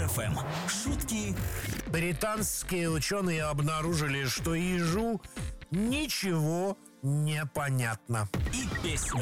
Юмор ФМ. Шутки. Британские ученые обнаружили, что ежу ничего не понятно. И песни.